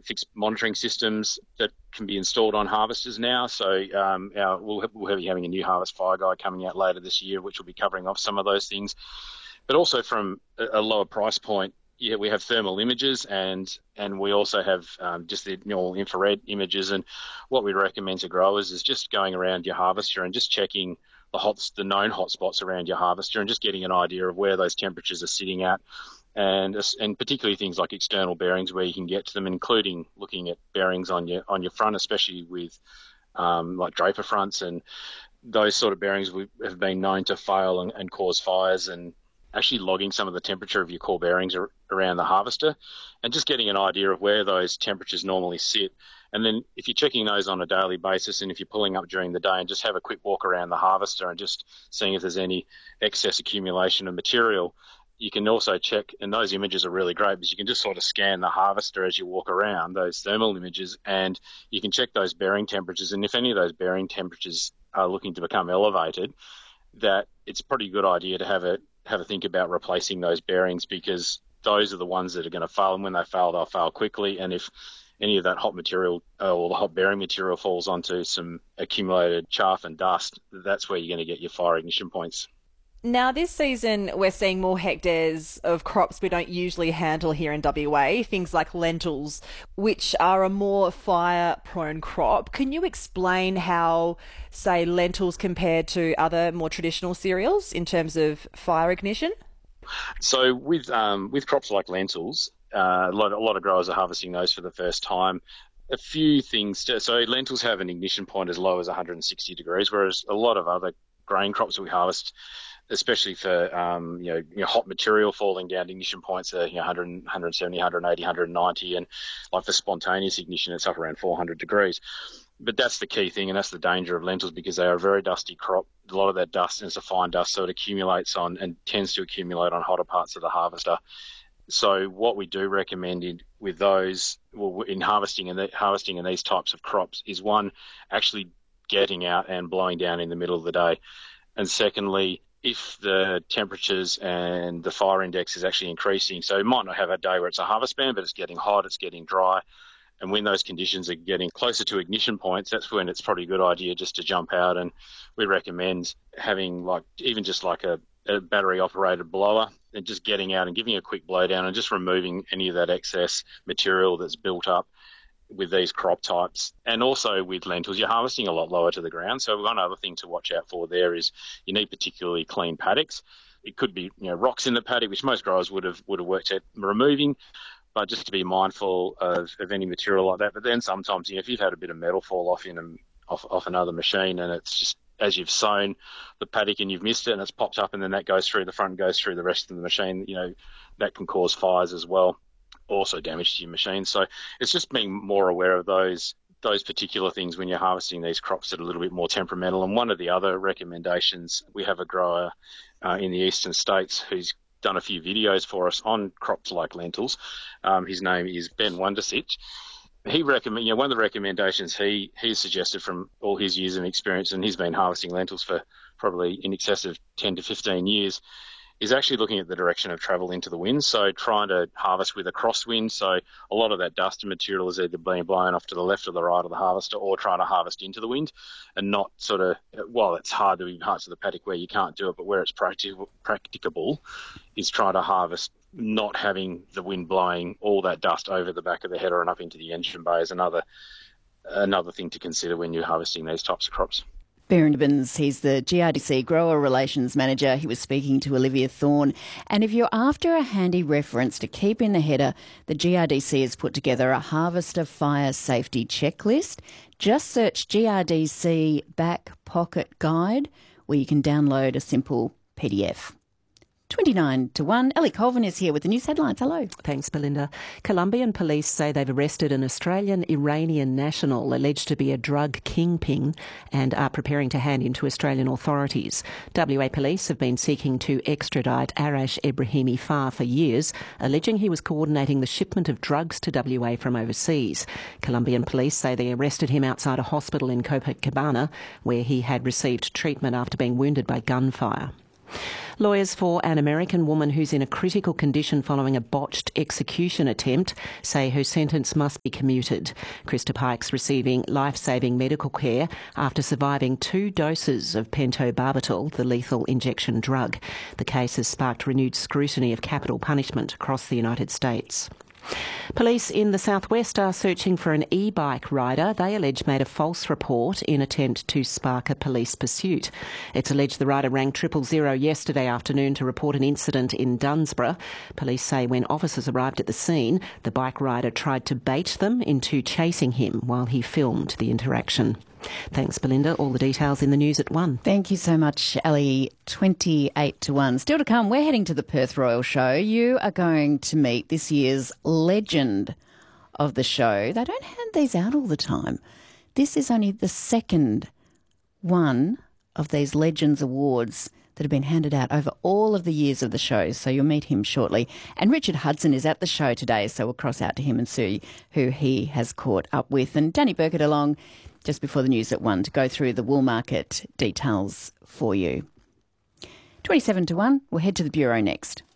fixed monitoring systems that can be installed on harvesters now. So we'll be having a new harvest fire guide coming out later this year, which will be covering off some of those things. But also from a lower price point, we have thermal images and we also have just the normal infrared images. And what we recommend to growers is just going around your harvester and just checking the known hotspots around your harvester and just getting an idea of where those temperatures are sitting at. And particularly things like external bearings where you can get to them, including looking at bearings on your front, especially with like draper fronts, and those sort of bearings have been known to fail and cause fires, and actually logging some of the temperature of your core bearings around the harvester and just getting an idea of where those temperatures normally sit. And then if you're checking those on a daily basis and if you're pulling up during the day, and just have a quick walk around the harvester and just seeing if there's any excess accumulation of material. You can also check, and those images are really great because you can just sort of scan the harvester as you walk around, those thermal images, and you can check those bearing temperatures. And if any of those bearing temperatures are looking to become elevated, that it's a pretty good idea to have a think about replacing those bearings, because those are the ones that are going to fail, and when they fail, they'll fail quickly. And if any of that hot material or the hot bearing material falls onto some accumulated chaff and dust, that's where you're going to get your fire ignition points. Now, this season, we're seeing more hectares of crops we don't usually handle here in WA, things like lentils, which are a more fire-prone crop. Can you explain how, say, lentils compare to other more traditional cereals in terms of fire ignition? So with crops like lentils, a lot of growers are harvesting those for the first time. A few things. So lentils have an ignition point as low as 160 degrees, whereas a lot of other grain crops that we harvest, especially for hot material, falling down ignition points are 100, 170, 180, 190, and like for spontaneous ignition, it's up around 400 degrees. But that's the key thing, and that's the danger of lentils, because they are a very dusty crop. A lot of that dust is a fine dust, so it accumulates on and tends to accumulate on hotter parts of the harvester. So what we do recommend with those, in harvesting in these types of crops, is one, actually getting out and blowing down in the middle of the day, and secondly, if the temperatures and the fire index is actually increasing, so it might not have a day where it's a harvest ban, but it's getting hot, it's getting dry, and when those conditions are getting closer to ignition points, that's when it's probably a good idea just to jump out. And we recommend having even just a battery operated blower and just getting out and giving a quick blowdown and just removing any of that excess material that's built up with these crop types. And also with lentils, you're harvesting a lot lower to the ground. So one other thing to watch out for there is you need particularly clean paddocks. It could be rocks in the paddock, which most growers would have worked at removing, but just to be mindful of any material like that. But then sometimes if you've had a bit of metal fall off another machine, and it's just as you've sown the paddock and you've missed it and it's popped up, and then that goes through the front, goes through the rest of the machine, that can cause fires as well. Also damage to your machine. So it's just being more aware of those particular things when you're harvesting these crops that are a little bit more temperamental. And one of the other recommendations, we have a grower in the eastern states who's done a few videos for us on crops like lentils. His name is Ben Wondersich. He recommend, one of the recommendations he's suggested from all his years of experience, and he's been harvesting lentils for probably in excess of 10 to 15 years, is actually looking at the direction of travel into the wind. So trying to harvest with a crosswind. So a lot of that dust and material is either being blown off to the left or the right of the harvester, or trying to harvest into the wind, and not sort of, while it's hard to be parts of the paddock where you can't do it, but where it's practicable, is trying to harvest not having the wind blowing all that dust over the back of the header and up into the engine bay is another thing to consider when you're harvesting these types of crops. Behrend Gibbons, he's the GRDC Grower Relations Manager. He was speaking to Olivia Thorne. And if you're after a handy reference to keep in the header, the GRDC has put together a harvester fire safety checklist. Just search GRDC Back Pocket Guide, where you can download a simple PDF. 29 to 1. Ellie Colvin is here with the news headlines. Hello. Thanks, Belinda. Colombian police say they've arrested an Australian-Iranian national alleged to be a drug kingpin and are preparing to hand in to Australian authorities. WA police have been seeking to extradite Arash Ebrahimi Farr for years, alleging he was coordinating the shipment of drugs to WA from overseas. Colombian police say they arrested him outside a hospital in Copacabana, where he had received treatment after being wounded by gunfire. Lawyers for an American woman who's in a critical condition following a botched execution attempt say her sentence must be commuted. Krista Pike's receiving life-saving medical care after surviving 2 doses of pentobarbital, the lethal injection drug. The case has sparked renewed scrutiny of capital punishment across the United States. Police in the southwest are searching for an e-bike rider they allege made a false report in attempt to spark a police pursuit. It's alleged the rider rang 000 yesterday afternoon to report an incident in Dunsborough. Police say when officers arrived at the scene, the bike rider tried to bait them into chasing him while he filmed the interaction. Thanks, Belinda. All the details in the news at 1. Thank you so much, Ali. 28 to 1. Still to come, we're heading to the Perth Royal Show. You are going to meet this year's legend of the show. They don't hand these out all the time. This is only the second one of these Legends Awards that have been handed out over all of the years of the show, so you'll meet him shortly. And Richard Hudson is at the show today, so we'll cross out to him and see who he has caught up with. And Danny Burkett along just before the news at 1 to go through the wool market details for you. 27 to 1, we'll head to the Bureau next.